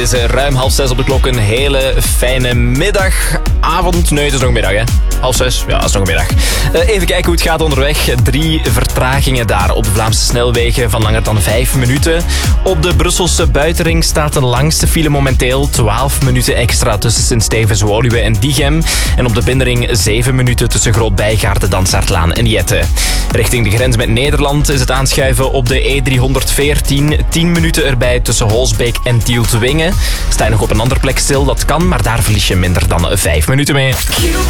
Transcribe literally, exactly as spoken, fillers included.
is ruim half zes op de klok. Een hele fijne middag. Avond? Nee, het is nog middag, hè. Half zes? Ja, het is nog middag. Uh, even kijken hoe het gaat onderweg. Drie vertragingen daar op de Vlaamse snelwegen van langer dan vijf minuten. Op de Brusselse buitenring staat de langste file momenteel. twaalf minuten extra tussen Sint-Stevens-Woluwe en Diegem. En op de binnenring zeven minuten tussen Groot-Bijgaarden, Dansaertlaan en Jette. Richting de grens met Nederland is het aanschuiven op de E driehonderdveertien. tien minuten erbij tussen Holsbeek en Tieltwingen. Sta je nog op een andere plek stil? Dat kan, maar daar verlies je minder dan vijf minuten mee.